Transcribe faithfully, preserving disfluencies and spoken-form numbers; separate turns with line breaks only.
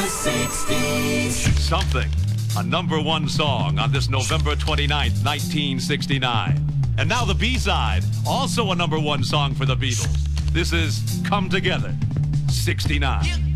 sixties.
Something, a number one song on this November twenty-ninth, nineteen sixty-nine. And now the B-side, also a number one song for the Beatles. This is Come Together, sixty-nine.